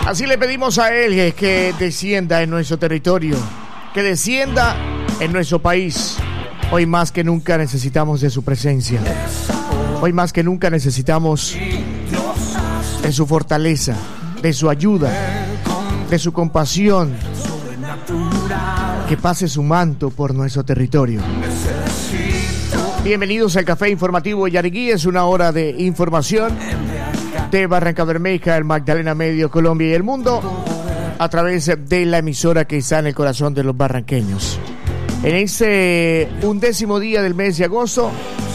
Así le pedimos a Él que descienda en nuestro territorio, que descienda en nuestro país. Hoy más que nunca necesitamos de su presencia. Hoy más que nunca necesitamos de su fortaleza, de su ayuda, de su compasión. Que pase su manto por nuestro territorio. Bienvenidos al Café Informativo de Yariguí. Es una hora de información de Barrancabermeja, el Magdalena Medio, Colombia y el mundo, a través de la emisora que está en el corazón de los barranqueños. En este 11º día del mes de agosto,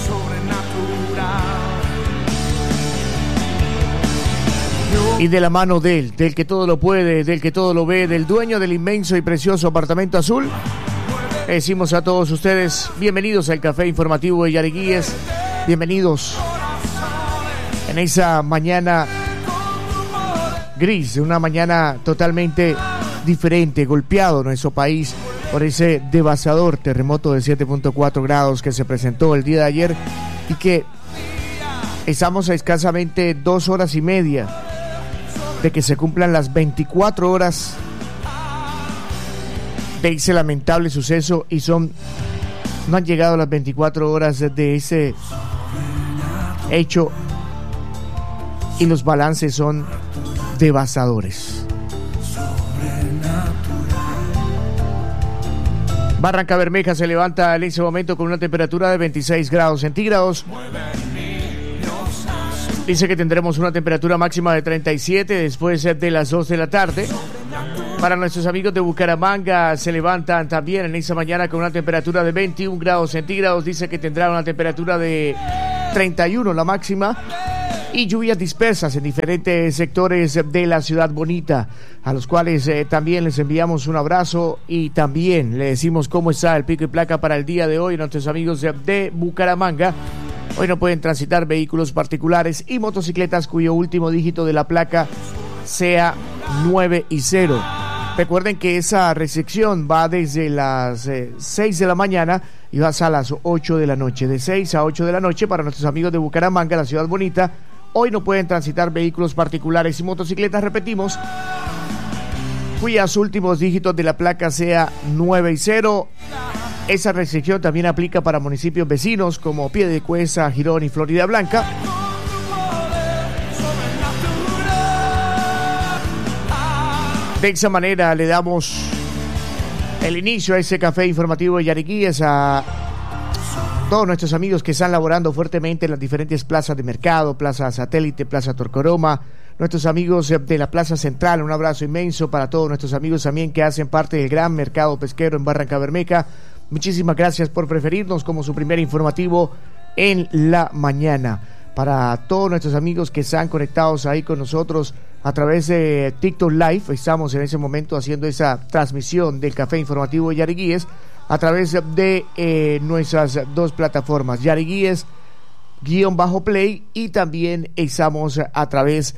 y de la mano de Él, del que todo lo puede, del que todo lo ve, del dueño del inmenso y precioso apartamento azul, decimos a todos ustedes, bienvenidos al Café Informativo de Yariguíes, bienvenidos en esa mañana gris, una mañana totalmente diferente, golpeado nuestro país por ese devastador terremoto de 7.4 grados que se presentó el día de ayer y que estamos a escasamente 2 horas y media de que se cumplan las 24 horas de ese lamentable suceso y no han llegado las 24 horas de ese hecho y los balances son devastadores. Barrancabermeja se levanta en ese momento con una temperatura de 26 grados centígrados. Dice que tendremos una temperatura máxima de 37 después de las 2 de la tarde. Para nuestros amigos de Bucaramanga se levantan también en esa mañana con una temperatura de 21 grados centígrados. Dice que tendrá una temperatura de 31 la máxima. Y lluvias dispersas en diferentes sectores de la ciudad bonita, a los cuales también les enviamos un abrazo y también le decimos cómo está el pico y placa para el día de hoy. Nuestros amigos de Bucaramanga hoy no pueden transitar vehículos particulares y motocicletas cuyo último dígito de la placa sea 9 y 0. Recuerden que esa restricción va desde las 6 de la mañana y va hasta las 8 de la noche. De 6 a 8 de la noche para nuestros amigos de Bucaramanga, la ciudad bonita. Hoy no pueden transitar vehículos particulares y motocicletas, repetimos, cuyos últimos dígitos de la placa sea 9 y 0. Esa restricción también aplica para municipios vecinos como Piedecuesta, Girón y Florida Blanca. De esa manera le damos el inicio a ese Café Informativo de Yariguíes a todos nuestros amigos que están laborando fuertemente en las diferentes plazas de mercado, Plaza Satélite, Plaza Torcoroma, nuestros amigos de la Plaza Central, un abrazo inmenso para todos nuestros amigos también que hacen parte del gran mercado pesquero en Barrancabermeja. Muchísimas gracias por preferirnos como su primer informativo en la mañana. Para todos nuestros amigos que están conectados ahí con nosotros a través de TikTok Live, estamos en ese momento haciendo esa transmisión del Café Informativo de Yariguíes a través de nuestras dos plataformas, Yariguíes_Play, y también estamos a través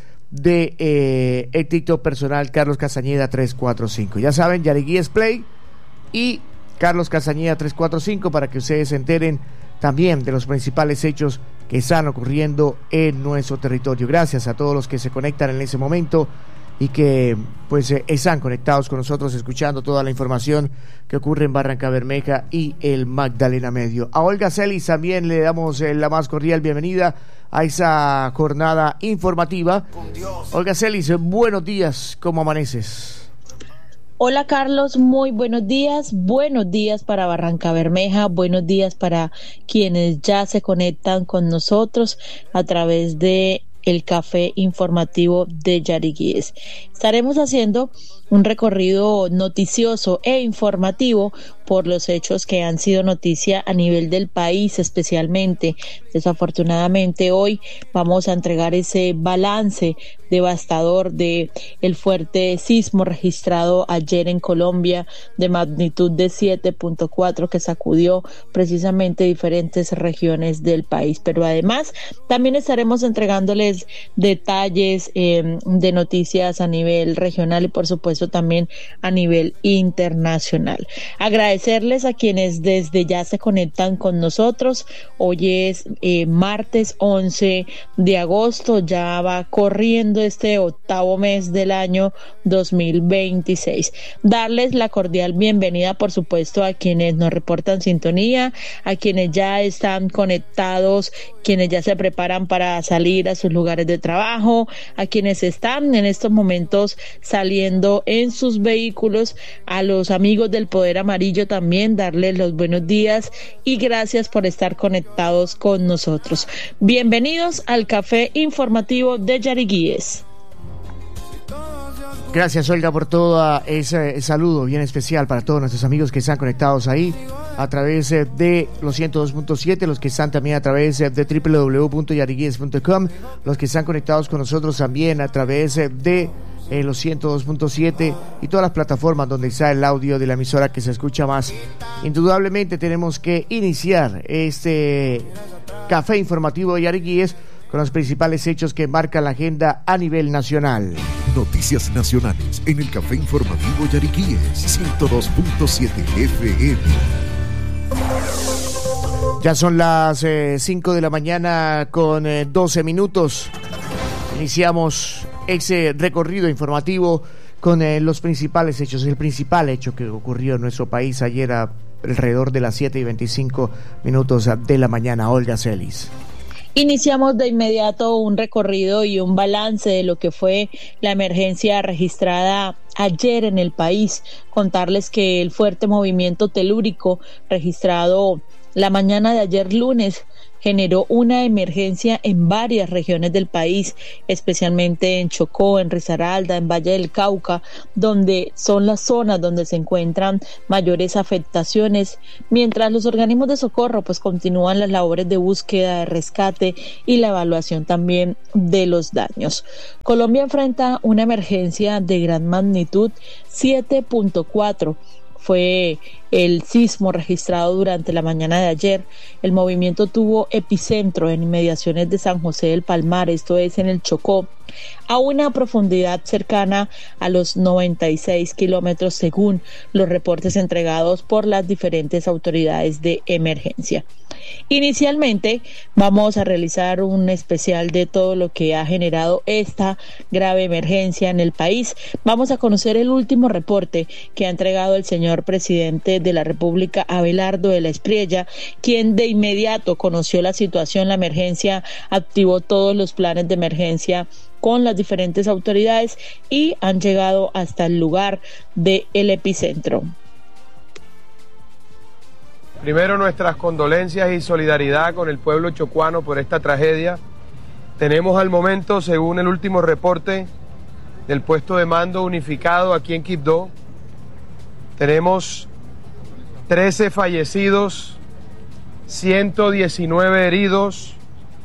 de el TikTok personal Carlos Castañeda 345. Ya saben, Yariguíes Play y Carlos Castañeda 345 para que ustedes se enteren también de los principales hechos que están ocurriendo en nuestro territorio. Gracias a todos los que se conectan en ese momento y que pues están conectados con nosotros escuchando toda la información que ocurre en Barrancabermeja y el Magdalena Medio. A Olga Celis también le damos la más cordial bienvenida a esa jornada informativa. Olga Celis, buenos días, ¿cómo amaneces? Hola Carlos, muy buenos días para Barrancabermeja, buenos días para quienes ya se conectan con nosotros a través de el Café Informativo de Yariguíes. Estaremos haciendo un recorrido noticioso e informativo por los hechos que han sido noticia a nivel del país, especialmente. Desafortunadamente hoy vamos a entregar ese balance devastador de el fuerte sismo registrado ayer en Colombia de magnitud de 7.4 que sacudió precisamente diferentes regiones del país. Pero además también estaremos entregándoles detalles de noticias a nivel regional y por supuesto también a nivel internacional. Agradecemos Agradecerles a quienes desde ya se conectan con nosotros. Hoy es martes 11 de agosto, ya va corriendo este octavo mes del año 2026. Darles la cordial bienvenida, por supuesto, a quienes nos reportan sintonía, a quienes ya están conectados, quienes ya se preparan para salir a sus lugares de trabajo, a quienes están en estos momentos saliendo en sus vehículos, a los amigos del Poder Amarillo también darles los buenos días y gracias por estar conectados con nosotros. Bienvenidos al Café Informativo de Yariguíes. Gracias, Olga, por todo ese saludo bien especial para todos nuestros amigos que están conectados ahí a través de los 102.7, los que están también a través de www.yariguíes.com, los que están conectados con nosotros también a través de los 102.7 y todas las plataformas donde está el audio de la emisora que se escucha más. Indudablemente tenemos que iniciar este Café Informativo de Yariguíes con los principales hechos que marcan la agenda a nivel nacional. Noticias nacionales en el Café Informativo Yariguíes 102.7 FM. Ya son las 5 de la mañana con 12 minutos. Iniciamos ese recorrido informativo con los principales hechos. El principal hecho que ocurrió en nuestro país ayer alrededor de las 7:25 de la mañana. Olga Celis. Iniciamos de inmediato un recorrido y un balance de lo que fue la emergencia registrada ayer en el país. Contarles que el fuerte movimiento telúrico registrado la mañana de ayer lunes generó una emergencia en varias regiones del país, especialmente en Chocó, en Risaralda, en Valle del Cauca, donde son las zonas donde se encuentran mayores afectaciones, mientras los organismos de socorro pues continúan las labores de búsqueda, de rescate y la evaluación también de los daños. Colombia enfrenta una emergencia de gran magnitud, 7.4. Fue el sismo registrado durante la mañana de ayer. El movimiento tuvo epicentro en inmediaciones de San José del Palmar, esto es en el Chocó, a una profundidad cercana a los 96 kilómetros según los reportes entregados por las diferentes autoridades de emergencia. Inicialmente vamos a realizar un especial de todo lo que ha generado esta grave emergencia en el país. Vamos a conocer el último reporte que ha entregado el señor presidente de la República, Abelardo de la Espriella, quien de inmediato conoció la situación, la emergencia, activó todos los planes de emergencia con las diferentes autoridades y han llegado hasta el lugar del epicentro. Primero, nuestras condolencias y solidaridad con el pueblo chocuano por esta tragedia. Tenemos al momento, según el último reporte del puesto de mando unificado aquí en Quibdó, tenemos 13 fallecidos, 119 heridos,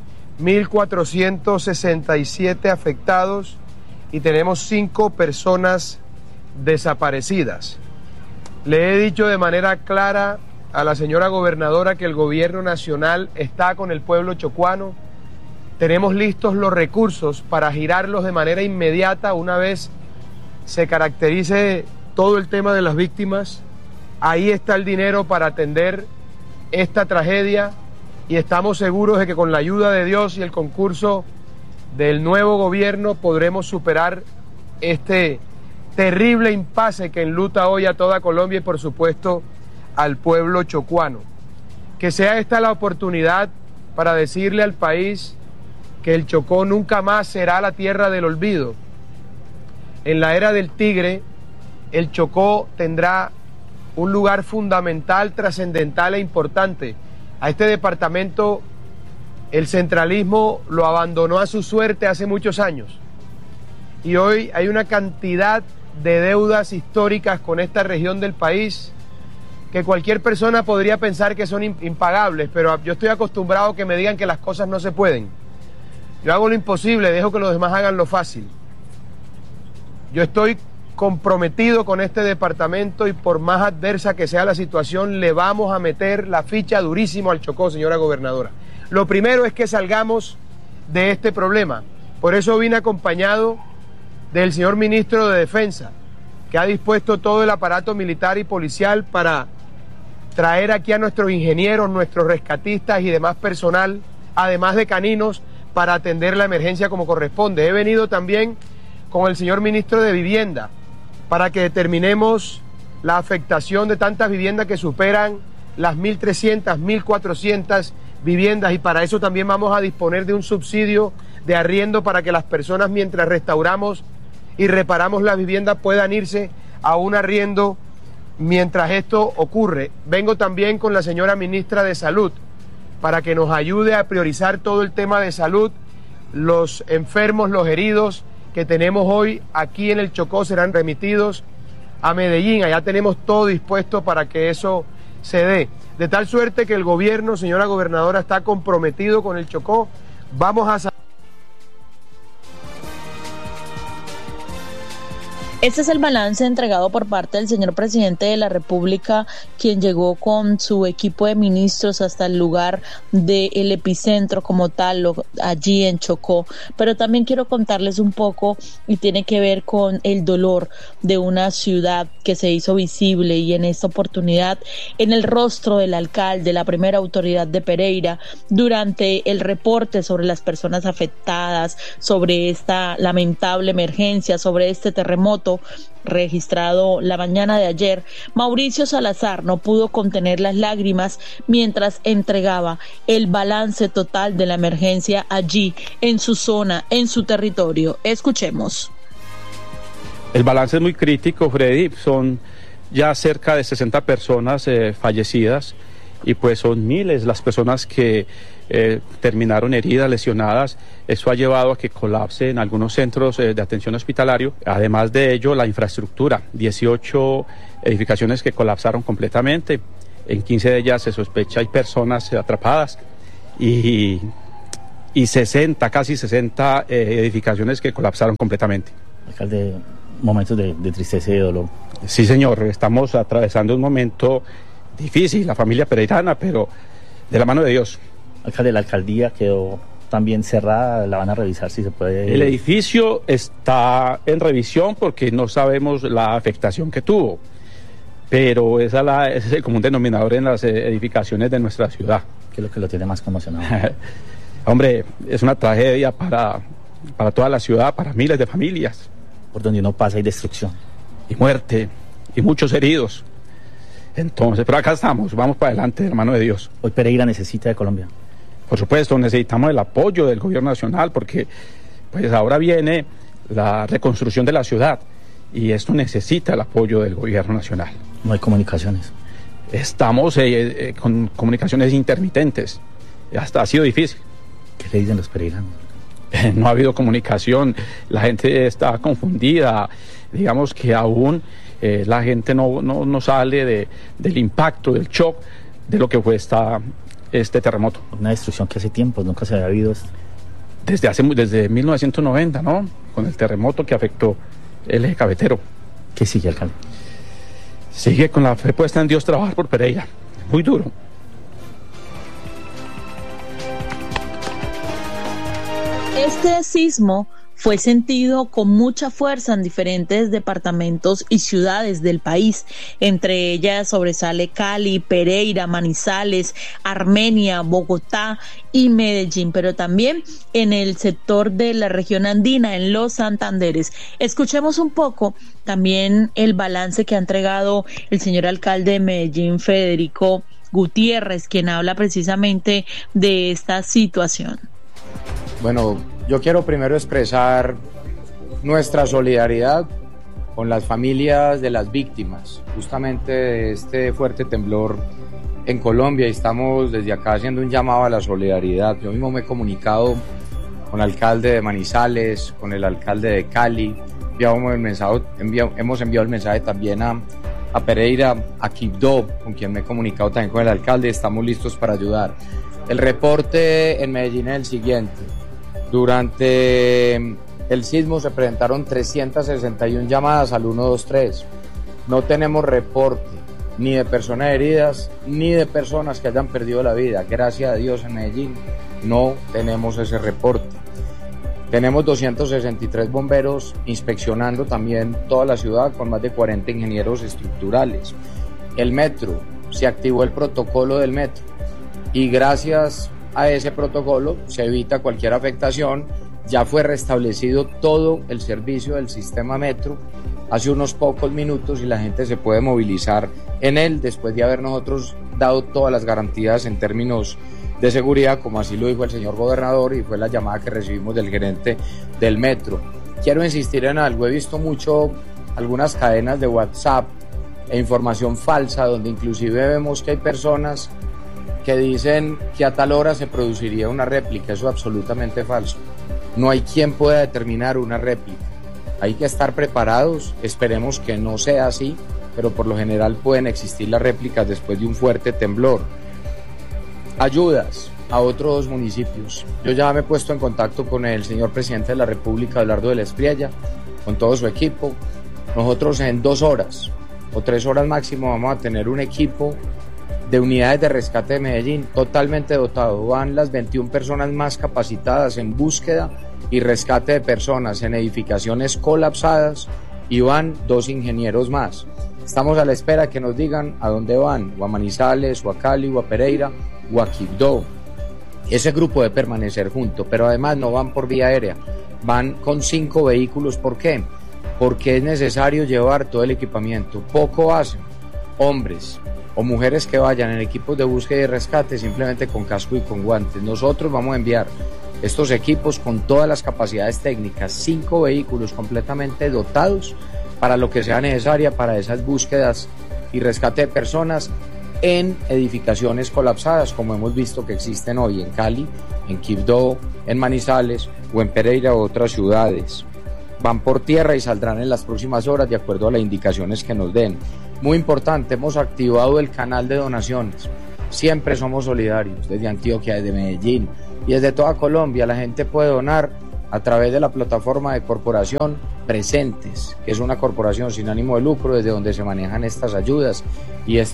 1.467 afectados y tenemos 5 personas desaparecidas. Le he dicho de manera clara a la señora gobernadora que el gobierno nacional está con el pueblo chocuano. Tenemos listos los recursos para girarlos de manera inmediata una vez se caracterice todo el tema de las víctimas. Ahí está el dinero para atender esta tragedia y estamos seguros de que con la ayuda de Dios y el concurso del nuevo gobierno podremos superar este terrible impasse que enluta hoy a toda Colombia y por supuesto al pueblo chocuano. Que sea esta la oportunidad para decirle al país que el Chocó nunca más será la tierra del olvido. En la era del tigre, el Chocó tendrá un lugar fundamental, trascendental e importante. A este departamento el centralismo lo abandonó a su suerte hace muchos años y hoy hay una cantidad de deudas históricas con esta región del país que cualquier persona podría pensar que son impagables, pero yo estoy acostumbrado a que me digan que las cosas no se pueden. Yo hago lo imposible, dejo que los demás hagan lo fácil. Yo estoy comprometido con este departamento y por más adversa que sea la situación, le vamos a meter la ficha durísimo al Chocó, señora gobernadora. Lo primero es que salgamos de este problema. Por eso vine acompañado del señor ministro de Defensa, que ha dispuesto todo el aparato militar y policial para traer aquí a nuestros ingenieros, nuestros rescatistas y demás personal, además de caninos, para atender la emergencia como corresponde. He venido también con el señor ministro de Vivienda para que determinemos la afectación de tantas viviendas que superan las 1.300, 1.400 viviendas, y para eso también vamos a disponer de un subsidio de arriendo para que las personas, mientras restauramos y reparamos la vivienda, puedan irse a un arriendo mientras esto ocurre. Vengo también con la señora ministra de Salud para que nos ayude a priorizar todo el tema de salud. Los enfermos, los heridos que tenemos hoy aquí en el Chocó serán remitidos a Medellín. Allá tenemos todo dispuesto para que eso se dé. De tal suerte que el gobierno, señora gobernadora, está comprometido con el Chocó. Vamos a... Este es el balance entregado por parte del señor presidente de la República, quien llegó con su equipo de ministros hasta el lugar del epicentro como tal, allí en Chocó. Pero también quiero contarles un poco, y tiene que ver con el dolor de una ciudad que se hizo visible, y en esta oportunidad en el rostro del alcalde, la primera autoridad de Pereira, durante el reporte sobre las personas afectadas, sobre esta lamentable emergencia, sobre este terremoto registrado la mañana de ayer. Mauricio Salazar no pudo contener las lágrimas mientras entregaba el balance total de la emergencia allí, en su zona, en su territorio. Escuchemos. El balance es muy crítico, Freddy. Son ya cerca de 60 personas fallecidas, y pues son miles las personas que terminaron heridas, lesionadas. Eso ha llevado a que colapse en algunos centros de atención hospitalario. Además de ello, la infraestructura, 18 edificaciones que colapsaron completamente. En 15 de ellas se sospecha hay personas atrapadas, y 60, casi 60 edificaciones que colapsaron completamente. Alcalde, momentos de tristeza y de dolor. Sí, señor, estamos atravesando un momento difícil, la familia pereirana, pero de la mano de Dios. Alcalde, la alcaldía quedó también cerrada, la van a revisar si se puede. El edificio está en revisión porque no sabemos la afectación que tuvo, pero ese es el común denominador en las edificaciones de nuestra ciudad. ¿Qué es lo que lo tiene más conmocionado? Hombre, es una tragedia para toda la ciudad, para miles de familias. Por donde uno pasa hay destrucción. Y muerte, y muchos heridos. Entonces, pero acá estamos, vamos para adelante, de la mano de Dios. Hoy Pereira necesita de Colombia. Por supuesto, necesitamos el apoyo del gobierno nacional, porque pues ahora viene la reconstrucción de la ciudad, y esto necesita el apoyo del gobierno nacional. No hay comunicaciones. Estamos con comunicaciones intermitentes. Hasta ha sido difícil. ¿Qué le dicen los pereiranos? No ha habido comunicación, la gente está confundida, digamos que aún la gente no sale del impacto, del shock de lo que fue este terremoto. Una destrucción que hace tiempo nunca se había habido. Desde 1990, ¿no? Con el terremoto que afectó el eje cafetero. ¿Qué sigue, alcalde? Sigue con la fe puesta en Dios, trabajar por Pereira. Muy duro. Este sismo fue sentido con mucha fuerza en diferentes departamentos y ciudades del país. Entre ellas sobresale Cali, Pereira, Manizales, Armenia, Bogotá y Medellín, pero también en el sector de la región andina, en los Santanderes. Escuchemos un poco también el balance que ha entregado el señor alcalde de Medellín, Federico Gutiérrez, quien habla precisamente de esta situación. Bueno, yo quiero primero expresar nuestra solidaridad con las familias de las víctimas justamente de este fuerte temblor en Colombia, y estamos desde acá haciendo un llamado a la solidaridad. Yo mismo me he comunicado con el alcalde de Manizales, con el alcalde de Cali, hemos enviado el mensaje también a Pereira, a Quibdó, con quien me he comunicado también con el alcalde. Estamos listos para ayudar. El reporte en Medellín es el siguiente. Durante el sismo se presentaron 361 llamadas al 123. No tenemos reporte ni de personas heridas ni de personas que hayan perdido la vida. Gracias a Dios, en Medellín no tenemos ese reporte. Tenemos 263 bomberos inspeccionando también toda la ciudad, con más de 40 ingenieros estructurales. El metro se activó el protocolo del metro y gracias a ese protocolo se evita cualquier afectación. Ya fue restablecido todo el servicio del sistema metro hace unos pocos minutos y la gente se puede movilizar en él después de haber nosotros dado todas las garantías en términos de seguridad, como así lo dijo el señor gobernador, y fue la llamada que recibimos del gerente del metro. Quiero insistir en algo, he visto mucho algunas cadenas de WhatsApp e información falsa donde inclusive vemos que hay personas que dicen que a tal hora se produciría una réplica. Eso es absolutamente falso. No hay quien pueda determinar una réplica. Hay que estar preparados, esperemos que no sea así, pero por lo general pueden existir las réplicas después de un fuerte temblor. Ayudas a otros municipios. Yo ya me he puesto en contacto con el señor presidente de la República, Abelardo de la Espriella, con todo su equipo. Nosotros en 2 horas o 3 horas máximo vamos a tener un equipo de unidades de rescate de Medellín totalmente dotado. Van las 21 personas más capacitadas en búsqueda y rescate de personas en edificaciones colapsadas y van 2 ingenieros más. Estamos a la espera que nos digan a dónde van, o a Manizales, o a Cali, o a Pereira, o a Quibdó. Ese grupo debe permanecer junto, pero además no van por vía aérea, van con 5 vehículos. ¿Por qué? Porque es necesario llevar todo el equipamiento. Poco hacen hombres o mujeres que vayan en equipos de búsqueda y rescate simplemente con casco y con guantes. Nosotros vamos a enviar estos equipos con todas las capacidades técnicas, 5 vehículos completamente dotados para lo que sea necesaria para esas búsquedas y rescate de personas en edificaciones colapsadas, como hemos visto que existen hoy en Cali, en Quibdó, en Manizales o en Pereira u otras ciudades. Van por tierra y saldrán en las próximas horas de acuerdo a las indicaciones que nos den. Muy importante, hemos activado el canal de donaciones. Siempre somos solidarios, desde Antioquia, desde Medellín y desde toda Colombia. La gente puede donar a través de la plataforma de Corporación Presentes, que es una corporación sin ánimo de lucro desde donde se manejan estas ayudas, y es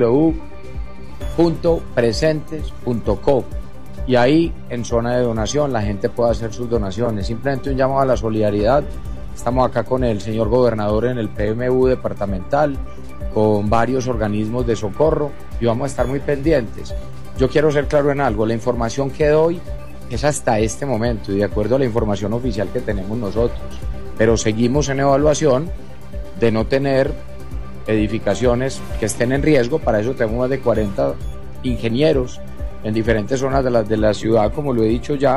www.presentes.co. Y ahí en zona de donación la gente puede hacer sus donaciones. Simplemente un llamado a la solidaridad. Estamos acá con el señor gobernador en el PMU departamental, con varios organismos de socorro, y vamos a estar muy pendientes. Yo quiero ser claro en algo, la información que doy es hasta este momento y de acuerdo a la información oficial que tenemos nosotros, pero seguimos en evaluación de no tener edificaciones que estén en riesgo. Para eso tenemos más de 40 ingenieros en diferentes zonas de la ciudad, como lo he dicho ya.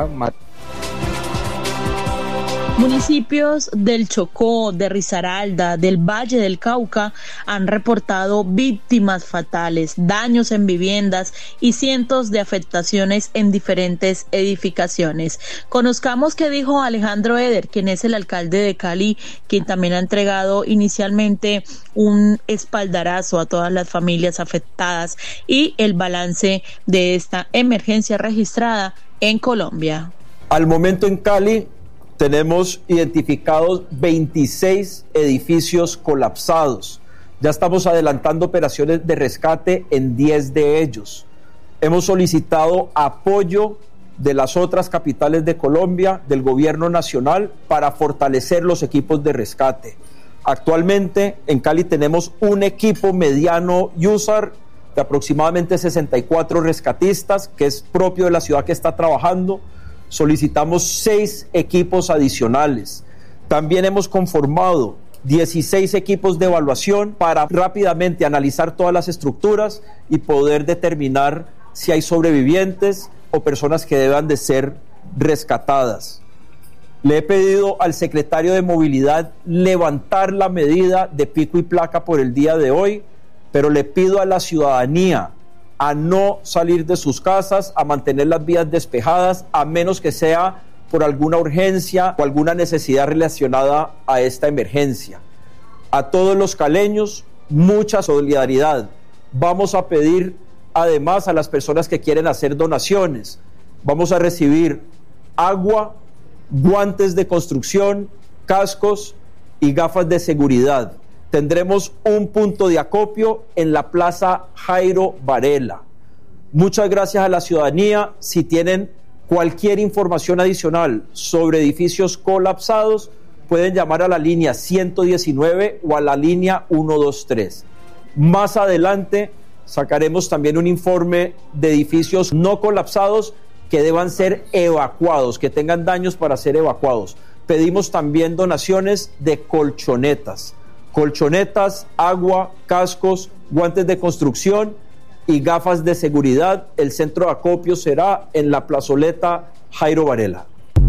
Municipios del Chocó, de Risaralda, del Valle del Cauca han reportado víctimas fatales, daños en viviendas y cientos de afectaciones en diferentes edificaciones. Conozcamos qué dijo Alejandro Eder, quien es el alcalde de Cali, quien también ha entregado inicialmente un espaldarazo a todas las familias afectadas y el balance de esta emergencia registrada en Colombia. Al momento en Cali tenemos identificados 26 edificios colapsados. Ya estamos adelantando operaciones de rescate en 10 de ellos. Hemos solicitado apoyo de las otras capitales de Colombia, del gobierno nacional, para fortalecer los equipos de rescate. Actualmente en Cali tenemos un equipo mediano USAR de aproximadamente 64 rescatistas, que es propio de la ciudad que está trabajando. Solicitamos 6 equipos adicionales. También hemos conformado 16 equipos de evaluación para rápidamente analizar todas las estructuras y poder determinar si hay sobrevivientes o personas que deban de ser rescatadas. Le he pedido al secretario de Movilidad levantar la medida de pico y placa por el día de hoy, pero le pido a la ciudadanía a no salir de sus casas, a mantener las vías despejadas, a menos que sea por alguna urgencia o alguna necesidad relacionada a esta emergencia. A todos los caleños, mucha solidaridad. Vamos a pedir además a las personas que quieren hacer donaciones. Vamos a recibir agua, guantes de construcción, cascos y gafas de seguridad. Tendremos un punto de acopio en la Plaza Jairo Varela. Muchas gracias a la ciudadanía. Si tienen cualquier información adicional sobre edificios colapsados, pueden llamar a la línea 119 o a la línea 123. Más adelante sacaremos también un informe de edificios no colapsados que deban ser evacuados, que tengan daños para ser evacuados. Pedimos también donaciones de colchonetas, agua, cascos, guantes de construcción y gafas de seguridad. El centro de acopio será en la plazoleta Jairo Varela.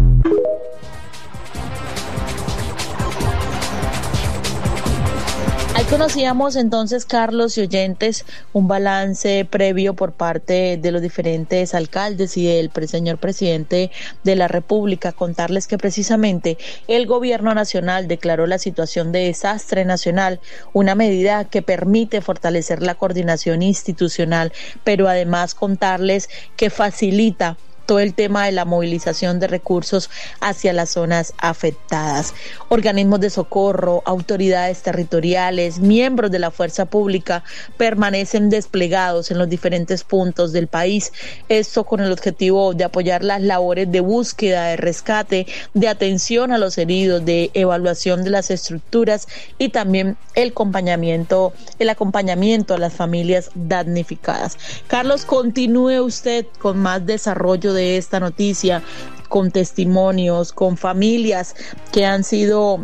Ahí conocíamos entonces, Carlos y oyentes, un balance previo por parte de los diferentes alcaldes y del señor presidente de la República. Contarles que precisamente el gobierno nacional declaró la situación de desastre nacional, una medida que permite fortalecer la coordinación institucional, pero además contarles que facilita todo el tema de la movilización de recursos hacia las zonas afectadas. Organismos de socorro, autoridades territoriales, miembros de la fuerza pública permanecen desplegados en los diferentes puntos del país. Esto con el objetivo de apoyar las labores de búsqueda, de rescate, de atención a los heridos, de evaluación de las estructuras y también el acompañamiento a las familias damnificadas. Carlos, continúe usted con más desarrollo de esta noticia, con testimonios, con familias que han salido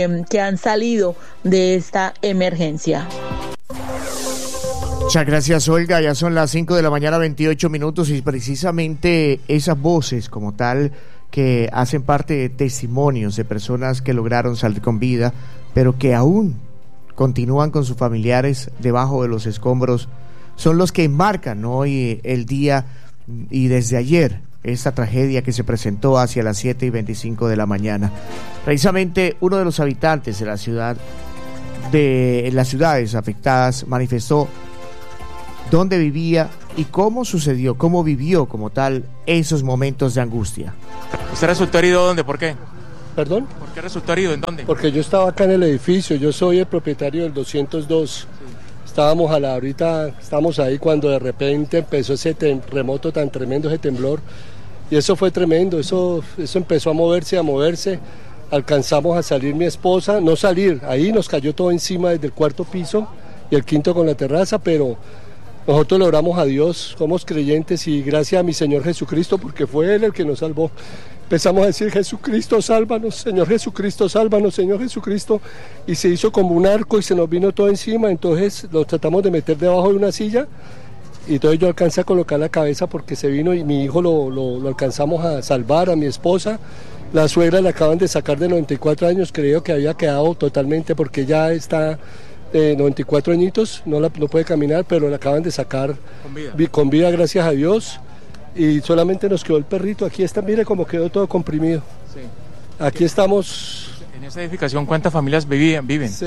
de esta emergencia. Muchas gracias, Olga. Ya son las 5 de la mañana, 28 minutos, y precisamente esas voces como tal que hacen parte de testimonios de personas que lograron salir con vida, pero que aún continúan con sus familiares debajo de los escombros, son los que enmarcan hoy el día y desde ayer esta tragedia que se presentó hacia las 7:25 de la mañana. Precisamente uno de los habitantes de las ciudades afectadas manifestó dónde vivía y cómo sucedió, cómo vivió como tal esos momentos de angustia. ¿Usted resultó herido dónde? ¿Por qué? ¿Perdón? ¿Por qué resultó herido? ¿En dónde? Porque yo estaba acá en el edificio, yo soy el propietario del 202. Sí. Estábamos estamos ahí cuando de repente empezó ese terremoto tan tremendo, ese temblor, y eso fue tremendo, eso empezó a moverse, alcanzamos a salir mi esposa, no salir, ahí nos cayó todo encima desde el cuarto piso y el quinto con la terraza, pero nosotros le oramos a Dios, somos creyentes y gracias a mi Señor Jesucristo, porque fue Él el que nos salvó. Empezamos a decir: Jesucristo, sálvanos, Señor Jesucristo, sálvanos, Señor Jesucristo, y se hizo como un arco y se nos vino todo encima. Entonces lo tratamos de meter debajo de una silla y entonces yo alcancé a colocar la cabeza porque se vino, y mi hijo lo alcanzamos a salvar, a mi esposa. La suegra la acaban de sacar de 94 años, creo que había quedado totalmente porque ya está 94 añitos, no puede caminar, pero la acaban de sacar con vida, gracias a Dios. Y solamente nos quedó el perrito. Aquí está, mire cómo quedó todo comprimido. Sí. Aquí estamos. ¿En esa edificación cuántas familias vivían?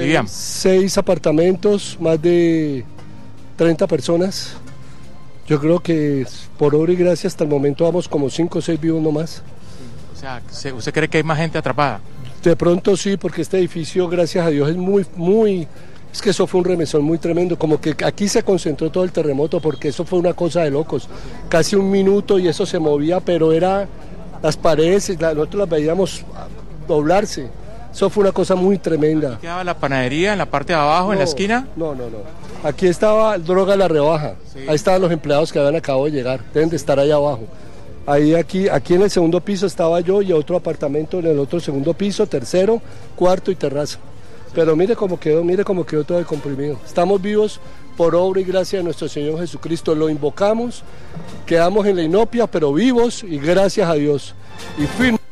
6 apartamentos, más de 30 personas. Yo creo que por obra y gracia hasta el momento vamos como 5 o 6 vivos nomás. O sea, ¿usted cree que hay más gente atrapada? De pronto sí, porque este edificio, gracias a Dios, es muy... Es que eso fue un remesón muy tremendo, como que aquí se concentró todo el terremoto, porque eso fue una cosa de locos. Casi un minuto y eso se movía, pero era las paredes, nosotros las veíamos doblarse. Eso fue una cosa muy tremenda. ¿Aquí quedaba la panadería en la parte de abajo, en la esquina? No. Aquí estaba Droga La Rebaja. Sí. Ahí estaban los empleados que habían acabado de llegar, deben de estar ahí abajo. Aquí en el segundo piso estaba yo y otro apartamento en el otro segundo piso, tercero, cuarto y terraza. Pero mire cómo quedó todo comprimido. Estamos vivos por obra y gracia de nuestro Señor Jesucristo. Lo invocamos, quedamos en la inopia, pero vivos y gracias a Dios. Y firmes.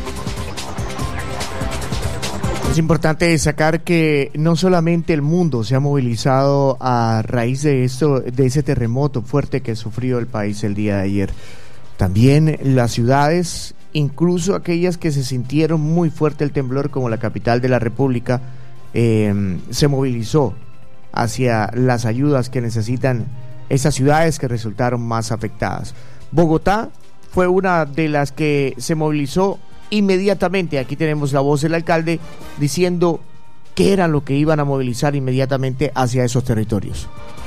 Es importante destacar que no solamente el mundo se ha movilizado a raíz de ese terremoto fuerte que sufrió el país el día de ayer. También las ciudades, incluso aquellas que se sintieron muy fuerte el temblor, como la capital de la República, se movilizó hacia las ayudas que necesitan esas ciudades que resultaron más afectadas. Bogotá fue una de las que se movilizó inmediatamente. Aquí tenemos la voz del alcalde diciendo qué era lo que iban a movilizar inmediatamente hacia esos territorios.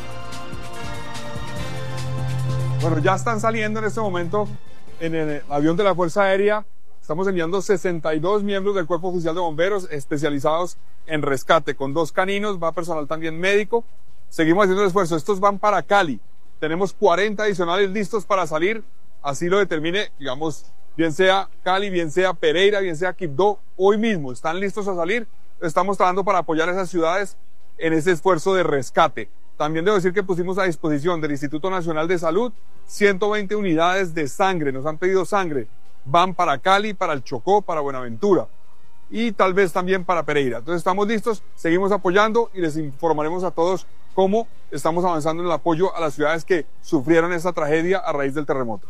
Bueno, ya están saliendo en este momento en el avión de la Fuerza Aérea. Estamos enviando 62 miembros del Cuerpo Oficial de Bomberos especializados en rescate, con 2 caninos, va personal también médico, seguimos haciendo el esfuerzo. Estos van para Cali. Tenemos 40 adicionales listos para salir, así lo determine, digamos, bien sea Cali, bien sea Pereira, bien sea Quibdó, hoy mismo están listos a salir. Estamos trabajando para apoyar a esas ciudades en ese esfuerzo de rescate. También debo decir que pusimos a disposición del Instituto Nacional de Salud 120 unidades de sangre, nos han pedido sangre, van para Cali, para el Chocó, para Buenaventura y tal vez también para Pereira. Entonces estamos listos, seguimos apoyando y les informaremos a todos cómo estamos avanzando en el apoyo a las ciudades que sufrieron esa tragedia a raíz del terremoto.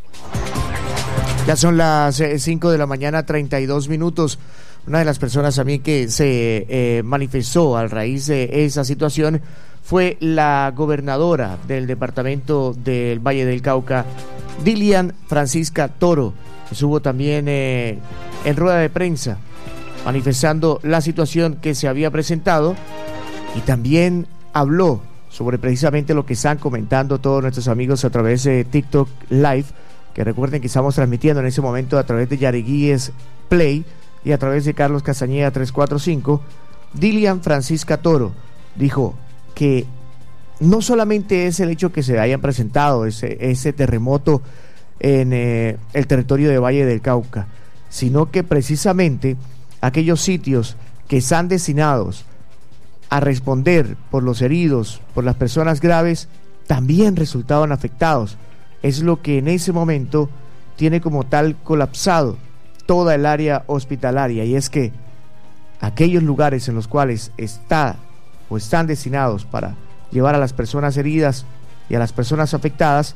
Ya son las 5 de la mañana, 32 minutos. Una de las personas también que se manifestó a raíz de esa situación fue la gobernadora del departamento del Valle del Cauca, Dilian Francisca Toro, que estuvo también en rueda de prensa manifestando la situación que se había presentado y también habló sobre precisamente lo que están comentando todos nuestros amigos a través de TikTok Live, que recuerden que estamos transmitiendo en ese momento a través de Yariguíes Play y a través de Carlos Castañeda 345. Dilian Francisca Toro dijo que no solamente es el hecho que se hayan presentado ese terremoto en el territorio de Valle del Cauca, sino que precisamente aquellos sitios que están destinados a responder por los heridos, por las personas graves, también resultaban afectados. Es lo que en ese momento tiene como tal colapsado toda el área hospitalaria, y es que aquellos lugares en los cuales están destinados para llevar a las personas heridas y a las personas afectadas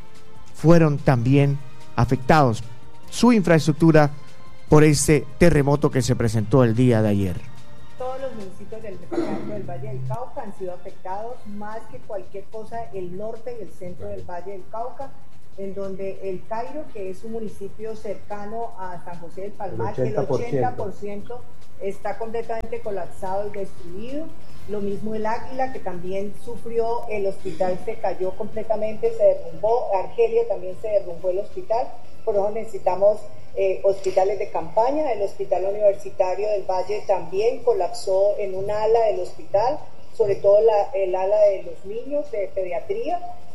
fueron también afectados su infraestructura por este terremoto que se presentó el día de ayer. Todos los municipios del departamento del Valle del Cauca han sido afectados, más que cualquier cosa el norte y el centro del Valle del Cauca, en donde el Cairo, que es un municipio cercano a San José del Palmar, el 80% está completamente colapsado y destruido. Lo mismo el Águila, que también sufrió, el hospital se cayó completamente, se derrumbó. Argelia también se derrumbó el hospital, por eso necesitamos hospitales de campaña. El hospital universitario del Valle también colapsó en un ala del hospital, sobre todo el ala de los niños de pediatría.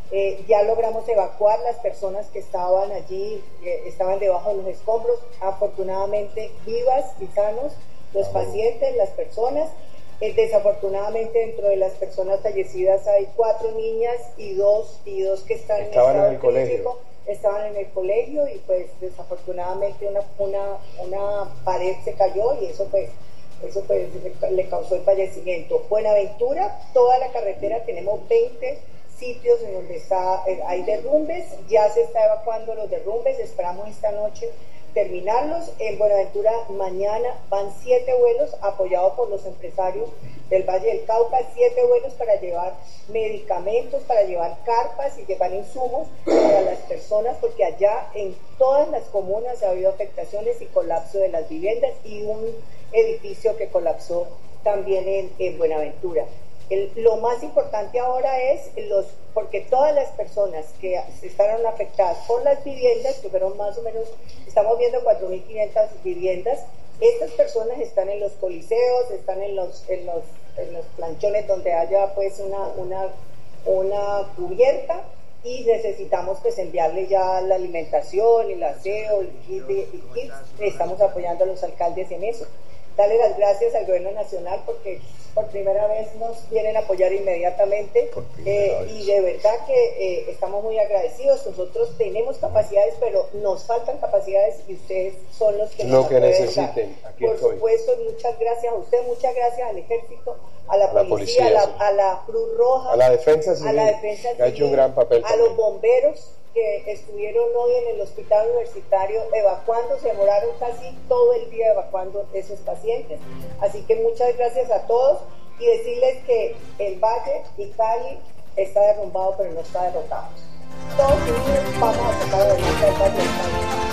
Ya logramos evacuar las personas que estaban allí, estaban debajo de los escombros, afortunadamente vivas y sanos, los pacientes, las personas. Desafortunadamente dentro de las personas fallecidas hay 4 niñas y dos que están en estado crítico. Estaban en el colegio y pues desafortunadamente una pared se cayó y eso pues le causó el fallecimiento. Buenaventura, toda la carretera, tenemos 20 sitios en donde hay derrumbes, ya se está evacuando los derrumbes, esperamos esta noche terminarlos. En Buenaventura mañana van 7 vuelos apoyados por los empresarios del Valle del Cauca, 7 vuelos para llevar medicamentos, para llevar carpas y llevar insumos para las personas, porque allá en todas las comunas ha habido afectaciones y colapso de las viviendas y un edificio que colapsó también en Buenaventura. Lo más importante ahora es porque todas las personas que estaban afectadas por las viviendas, que fueron más o menos, estamos viendo 4.500 viviendas, estas personas están en los coliseos, están en los planchones donde haya pues una cubierta, y necesitamos pues enviarle ya la alimentación, el aseo, el kit. Estamos apoyando a los alcaldes en eso. Darle las gracias al gobierno nacional porque por primera vez nos vienen a apoyar inmediatamente y de verdad que estamos muy agradecidos. Nosotros tenemos capacidades, pero nos faltan capacidades y ustedes son los que nos necesiten. Por supuesto, muchas gracias a usted, muchas gracias al ejército, a la policía, a la Cruz Roja, a la defensa civil, que ha hecho un gran papel a los bomberos que estuvieron hoy en el hospital universitario evacuando, se demoraron casi todo el día evacuando esos pacientes. Así que muchas gracias a todos y decirles que el Valle y Cali está derrumbado, pero no está derrotado. Todos unidos vamos a sacar adelante el Valle y Cali.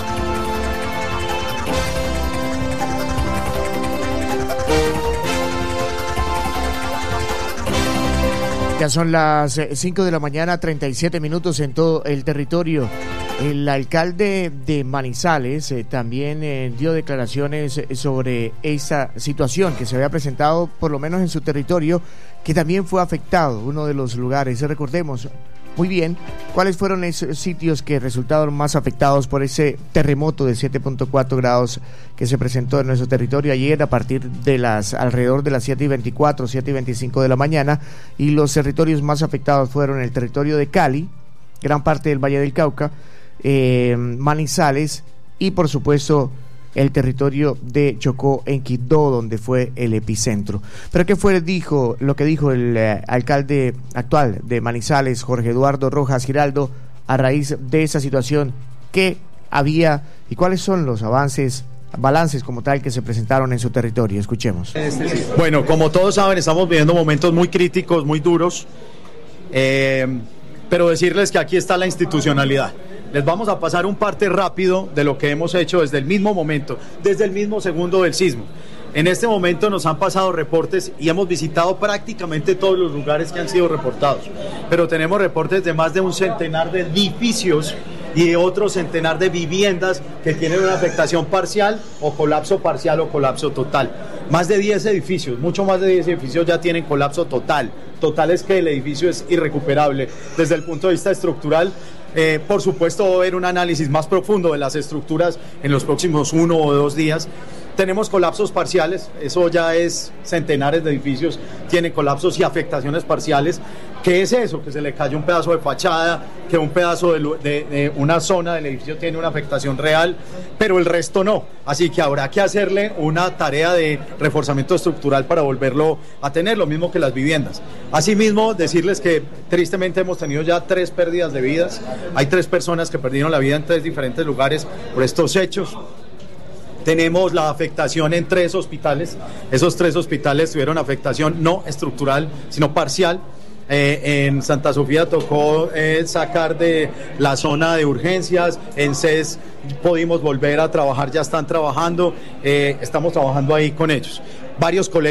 Ya son las 5 de la mañana, 37 minutos en todo el territorio El alcalde de Manizales también dio declaraciones sobre esta situación que se había presentado, por lo menos en su territorio, que también fue afectado, uno de los lugares. Recordemos muy bien cuáles fueron esos sitios que resultaron más afectados por ese terremoto de 7.4 grados que se presentó en nuestro territorio ayer a partir de alrededor de las 7:24, 7:25 de la mañana, y los territorios más afectados fueron el territorio de Cali, gran parte del Valle del Cauca, Manizales y por supuesto el territorio de Chocó en Quibdó, donde fue el epicentro. Pero ¿qué fue lo que dijo el alcalde actual de Manizales, Jorge Eduardo Rojas Giraldo, a raíz de esa situación que había y cuáles son los balances como tal que se presentaron en su territorio? Escuchemos. Bueno, como todos saben, estamos viviendo momentos muy críticos, muy duros, pero decirles que aquí está la institucionalidad. Les vamos a pasar un parte rápido de lo que hemos hecho desde el mismo momento, desde el mismo segundo del sismo. En este momento nos han pasado reportes y hemos visitado prácticamente todos los lugares que han sido reportados, pero tenemos reportes de más de un centenar de edificios y de otro centenar de viviendas que tienen una afectación parcial o colapso total. Más de 10 edificios, mucho más de 10 edificios ya tienen colapso total. Total es que el edificio es irrecuperable desde el punto de vista estructural. Por supuesto, va a haber un análisis más profundo de las estructuras en los próximos 1 o 2 días. Tenemos colapsos parciales, eso ya es centenares de edificios, tienen colapsos y afectaciones parciales. ¿Qué es eso? Que se le cayó un pedazo de fachada, que un pedazo de una zona del edificio tiene una afectación real, pero el resto no. Así que habrá que hacerle una tarea de reforzamiento estructural para volverlo a tener, lo mismo que las viviendas. Asimismo, decirles que tristemente hemos tenido ya 3 pérdidas de vidas. Hay 3 personas que perdieron la vida en 3 diferentes lugares por estos hechos. Tenemos la afectación en 3 hospitales. Esos 3 hospitales tuvieron afectación no estructural, sino parcial. En Santa Sofía tocó sacar de la zona de urgencias. En CES pudimos volver a trabajar, ya están trabajando. Estamos trabajando ahí con ellos. Varios colegios